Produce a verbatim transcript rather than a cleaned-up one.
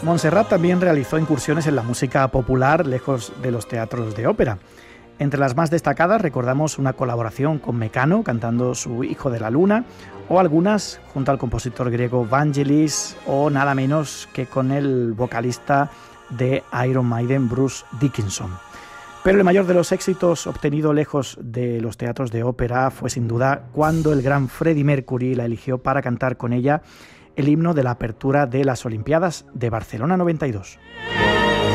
Montserrat también realizó incursiones en la música popular lejos de los teatros de ópera. Entre las más destacadas recordamos una colaboración con Mecano cantando Su hijo de la luna, o algunas junto al compositor griego Vangelis, o nada menos que con el vocalista de Iron Maiden, Bruce Dickinson. Pero el mayor de los éxitos obtenido lejos de los teatros de ópera fue sin duda cuando el gran Freddie Mercury la eligió para cantar con ella el himno de la apertura de las Olimpiadas de Barcelona noventa y dos.